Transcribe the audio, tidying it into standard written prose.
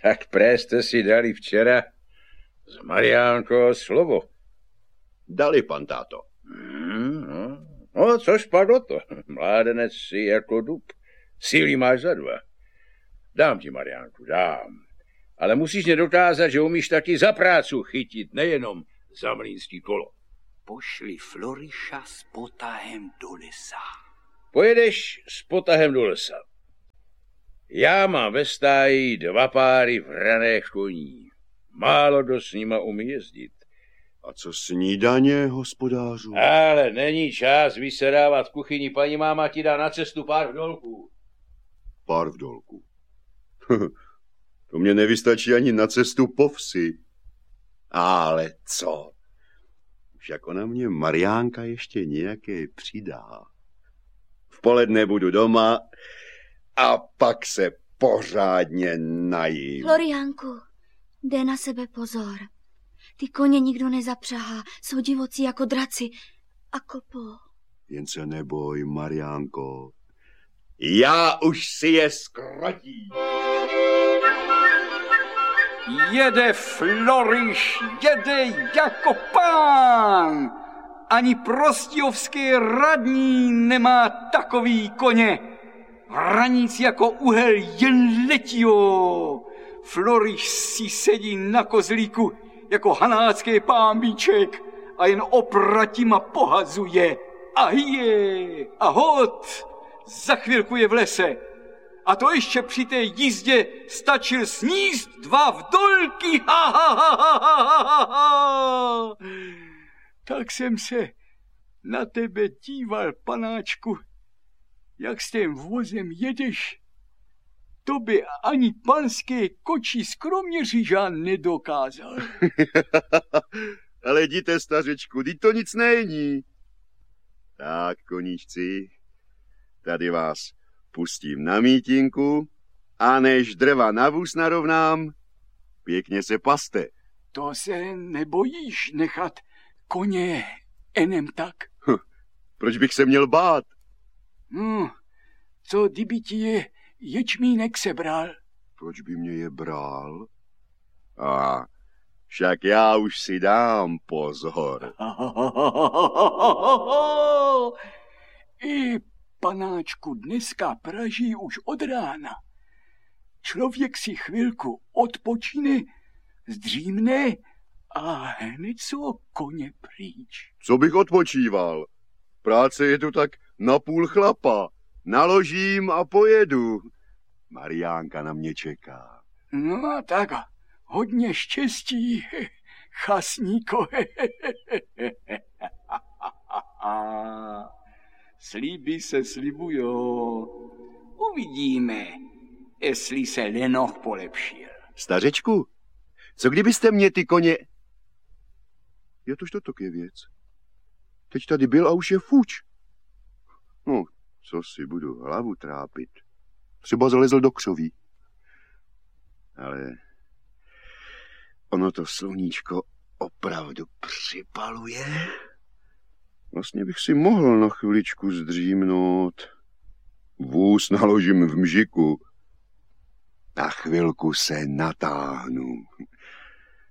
Tak pré jste si dali včera s Mariánkou slovo. Dali, pan táto. No, což padlo to. Mládenec si jako dub. Síly máš za dva. Dám ti, Mariánku, dám. Ale musíš mě dokázat, že umíš taky za prácu chytit, nejenom za mlýnský kolo. Pošli Floriša s potahem do lesa. Pojedeš s potahem do lesa. Já mám ve stáji 2 páry vraných koní. Málo kdo s nima umí jezdit. A co snídaně, hospodářu? Ale není čas vysedávat v kuchyni. Paní máma ti dá na cestu pár vdolků. Pár vdolků. To mě nevystačí ani na cestu po vsi. Ale co? Však ona mě Mariánka ještě nějaké přidá. V poledne budu doma a pak se pořádně najím. Floriánku, dej na sebe pozor. Ty koně nikdo nezapřahá, jsou divocí jako draci a kopou. Jen se neboj, Mariánko. Já už si je zkrotím. Jede Floriš, jede jako pán. Ani prostějovský radní nemá takový koně. Hranic jako uhel jen letio. Floriš si sedí na kozlíku jako hanácký pámbíček a jen opratima pohazuje. A je, a hod, za chvilku je v lese. A to ještě při té jízdě stačil sníst 2 vdolky. Ha, ha, ha, ha, ha, ha. Tak jsem se na tebe díval, panáčku, jak s tím vozem jedeš. To by ani panské kočí z Kroměříža nedokázal. Ale jděte, stařečku, teď to nic není. Tak, koníčci, tady vás pustím na mítinku a než drva na vůz narovnám, pěkně se paste. To se nebojíš nechat koně enem tak? Proč bych se měl bát? Co kdyby ti je ječmínek sebral? Proč by mě je bral? A však já už si dám pozor. I panáčku dneska praží už od rána. Člověk si chvilku odpočine, zdřímne a hned jsou koně pryč. Co bych odpočíval? Práce je tu tak napůl chlapa. Naložím a pojedu. Mariánka na mě čeká. No tak, hodně štěstí, chasníko. Slíby se slibujou. Uvidíme, jestli se lenoch polepšil. Stařečku, co kdybyste mě ty koně... Je tož to je věc. Teď tady byl a už je fuč. No, co si budu hlavu trápit. Třeba zalezl do křoví. Ale ono to sluníčko opravdu připaluje. Vlastně bych si mohl na chviličku zdřímnout. Vůz naložím v mžiku. Na chvilku se natáhnu.